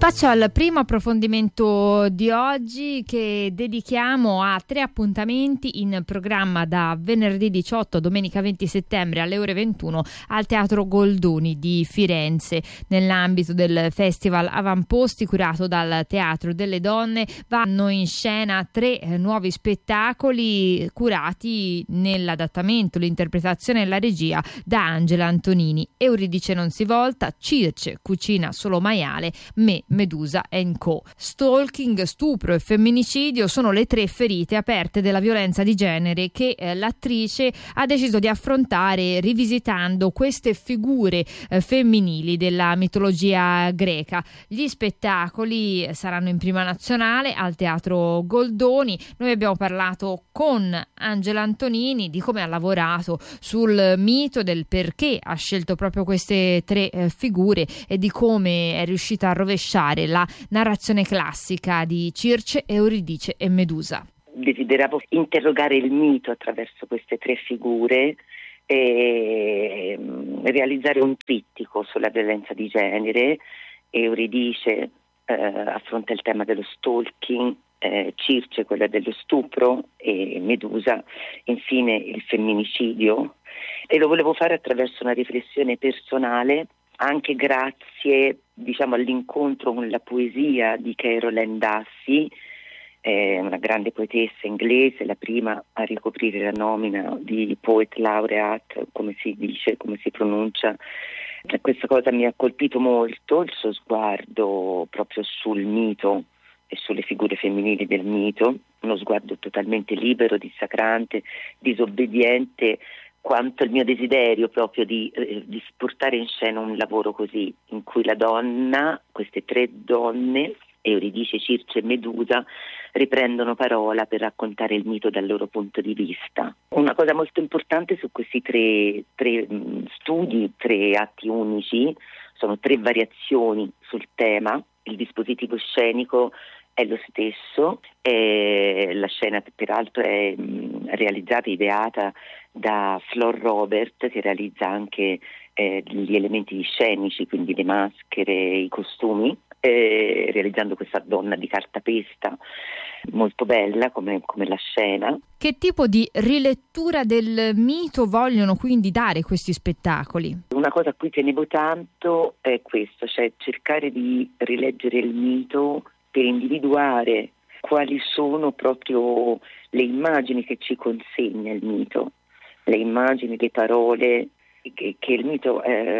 Spazio al primo approfondimento di oggi, che dedichiamo a 3 appuntamenti in programma da venerdì 18 a domenica 20 settembre alle ore 21 al Teatro Goldoni di Firenze. Nell'ambito del Festival Avamposti curato dal Teatro delle Donne vanno in scena 3 nuovi spettacoli curati nell'adattamento, l'interpretazione e la regia da Angela Antonini. Euridice non si volta, Circe cucina solo maiale, Medusa & Co. Stalking, stupro e femminicidio sono le 3 ferite aperte della violenza di genere che l'attrice ha deciso di affrontare rivisitando queste figure femminili della mitologia greca. Gli spettacoli saranno in prima nazionale al Teatro Goldoni. Noi abbiamo parlato con Angela Antonini di come ha lavorato sul mito, del perché ha scelto proprio queste 3 figure e di come è riuscita a rovesciare la narrazione classica di Circe, Euridice e Medusa. Desideravo interrogare il mito attraverso queste 3 figure e realizzare un trittico sulla violenza di genere. Euridice affronta il tema dello stalking, Circe quella dello stupro e Medusa infine il femminicidio, e lo volevo fare attraverso una riflessione personale, anche grazie all'incontro con la poesia di Caroline Dassi, una grande poetessa inglese, la prima a ricoprire la nomina di Poet Laureate, come si dice, come si pronuncia. Questa cosa mi ha colpito molto, il suo sguardo proprio sul mito e sulle figure femminili del mito, uno sguardo totalmente libero, dissacrante, disobbediente, quanto il mio desiderio proprio di portare in scena un lavoro così, in cui la donna, queste 3 donne, Euridice, Circe e Medusa, riprendono parola per raccontare il mito dal loro punto di vista. Una cosa molto importante su questi 3 studi, 3 atti unici, sono 3 variazioni sul tema. Il dispositivo scenico è lo stesso, la scena peraltro è realizzata, ideata da Flor Robert, che realizza anche gli elementi scenici, quindi le maschere, i costumi, realizzando questa donna di cartapesta molto bella come la scena. Che tipo di rilettura del mito vogliono quindi dare questi spettacoli? Una cosa a cui tenevo tanto è questo, cioè cercare di rileggere il mito per individuare quali sono proprio le immagini che ci consegna il mito, le immagini, le parole che il mito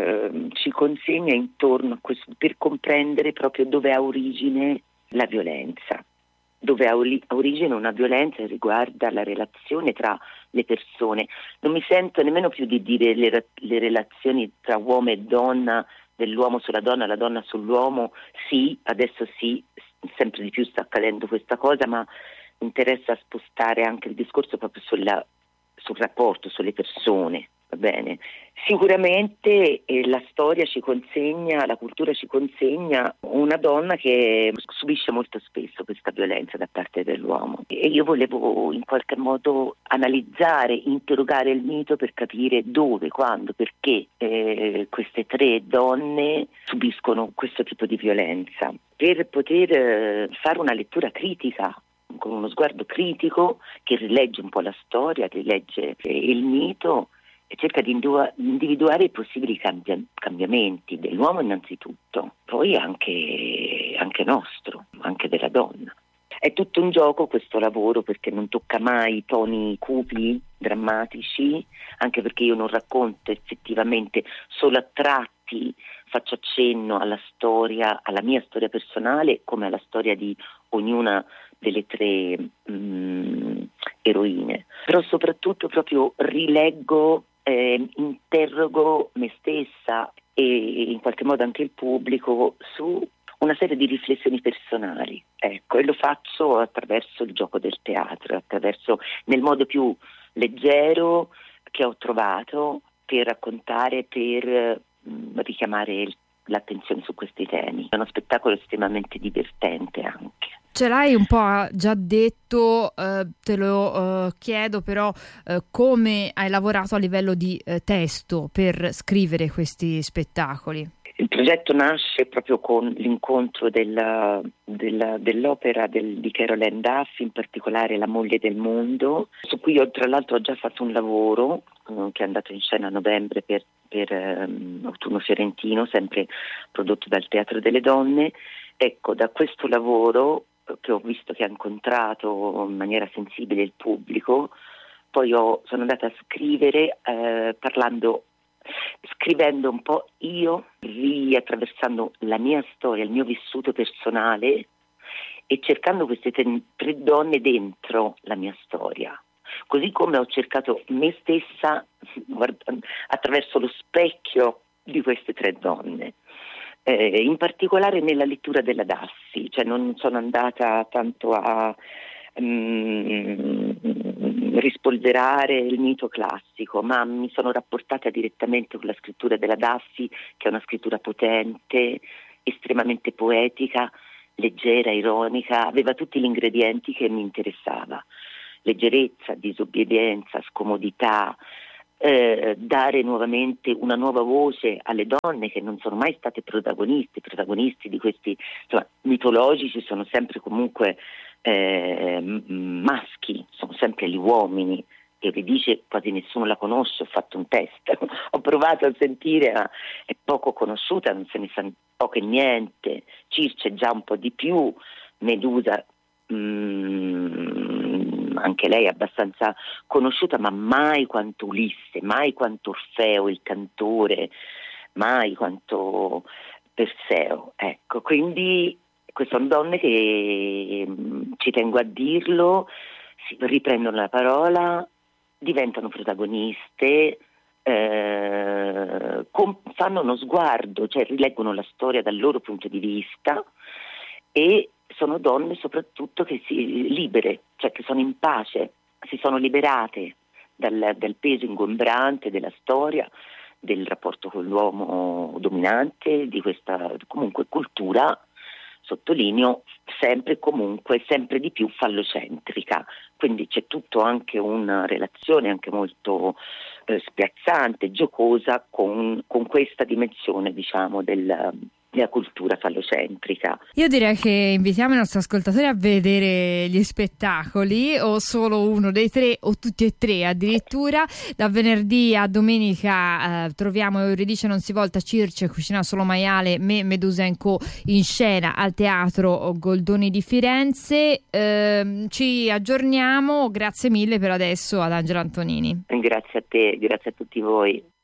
ci consegna intorno a questo, per comprendere proprio dove ha origine la violenza, dove ha origine una violenza che riguarda la relazione tra le persone. Non mi sento nemmeno più di dire le relazioni tra uomo e donna, dell'uomo sulla donna, la donna sull'uomo. Sì, adesso sì, sempre di più sta accadendo questa cosa, ma mi interessa spostare anche il discorso proprio sul rapporto, sulle persone, va bene? Sicuramente la storia ci consegna, la cultura ci consegna una donna che subisce molto spesso questa violenza da parte dell'uomo, e io volevo in qualche modo analizzare, interrogare il mito per capire dove, quando, perché queste 3 donne subiscono questo tipo di violenza, per poter fare una lettura critica, con uno sguardo critico che rilegge un po' la storia, rilegge il mito e cerca di individuare i possibili cambiamenti dell'uomo innanzitutto, poi anche nostro, anche della donna. È tutto un gioco questo lavoro, perché non tocca mai toni cupi, drammatici, anche perché io non racconto effettivamente solo a tratti, faccio accenno alla storia, alla mia storia personale, come alla storia di ognuna delle 3 eroine. Però soprattutto proprio rileggo, interrogo me stessa e in qualche modo anche il pubblico su una serie di riflessioni personali, ecco, e lo faccio attraverso il gioco del teatro, attraverso nel modo più leggero che ho trovato per raccontare, per richiamare l'attenzione su questi temi. È uno spettacolo estremamente divertente anche. Ce l'hai un po' già detto, te lo chiedo però come hai lavorato a livello di testo per scrivere questi spettacoli? Il progetto nasce proprio con l'incontro dell'opera di Caroline Duff, in particolare La moglie del mondo, su cui io tra l'altro ho già fatto un lavoro che è andato in scena a novembre per Autunno Fiorentino, sempre prodotto dal Teatro delle Donne. Ecco, da questo lavoro, che ho visto che ha incontrato in maniera sensibile il pubblico, poi sono andata a scrivere scrivendo un po' io, attraversando la mia storia, il mio vissuto personale e cercando queste tre donne dentro la mia storia. Così come ho cercato me stessa attraverso lo specchio di queste tre donne. In particolare nella lettura della Daffi, cioè non sono andata tanto a rispolverare il mito classico, ma mi sono rapportata direttamente con la scrittura della Daffi, che è una scrittura potente, estremamente poetica, leggera, ironica, aveva tutti gli ingredienti che mi interessava: leggerezza, disobbedienza, scomodità, dare nuovamente una nuova voce alle donne che non sono mai state protagonisti di questi, insomma, mitologici sono sempre comunque maschi, sono sempre gli uomini. Euridice quasi nessuno la conosce, ho fatto un test, ho provato a sentire, ma è poco conosciuta, non se ne sa poco e niente. Circe già un po' di più, Medusa anche lei è abbastanza conosciuta, ma mai quanto Ulisse, mai quanto Orfeo il cantore, mai quanto Perseo. Ecco, quindi queste sono donne che, ci tengo a dirlo, si riprendono la parola, diventano protagoniste, fanno uno sguardo, cioè rileggono la storia dal loro punto di vista, e sono donne soprattutto che libere, cioè che sono in pace, si sono liberate dal peso ingombrante della storia, del rapporto con l'uomo dominante, di questa comunque cultura, sottolineo, sempre e comunque sempre di più fallocentrica. Quindi c'è tutto anche una relazione anche molto spiazzante, giocosa con questa dimensione, diciamo, della cultura fallocentrica. Io direi che invitiamo i nostri ascoltatori a vedere gli spettacoli, o solo uno dei tre o tutti e tre addirittura. Da venerdì a domenica troviamo Euridice non si volta, Circe, Cucina solo maiale, Medusa & Co in scena al Teatro Goldoni di Firenze. Ci aggiorniamo, grazie mille per adesso ad Angela Antonini. Grazie a te, grazie a tutti voi.